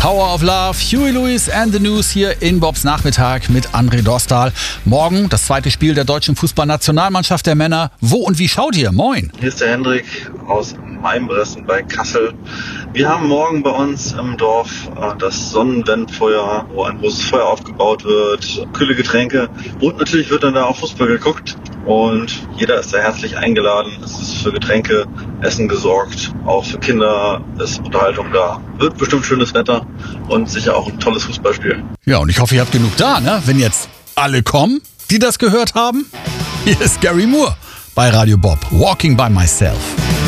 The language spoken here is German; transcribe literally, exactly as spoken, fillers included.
Power of Love, Huey Lewis and the News hier in Bobs Nachmittag mit André Dostal. Morgen das zweite Spiel der deutschen Fußballnationalmannschaft der Männer. Wo und wie schaut ihr? Moin. Hier ist der Hendrik aus Maimbressen bei Kassel. Wir haben morgen bei uns im Dorf das Sonnenwendfeuer, wo ein großes Feuer aufgebaut wird, kühle Getränke und natürlich wird dann da auch Fußball geguckt. Und jeder ist da herzlich eingeladen. Es ist für Getränke, Essen gesorgt. Auch für Kinder ist Unterhaltung da. Wird bestimmt schönes Wetter und sicher auch ein tolles Fußballspiel. Ja, und ich hoffe, ihr habt genug da, ne? Wenn jetzt alle kommen, die das gehört haben. Hier ist Gary Moore bei Radio Bob. Walking by Myself.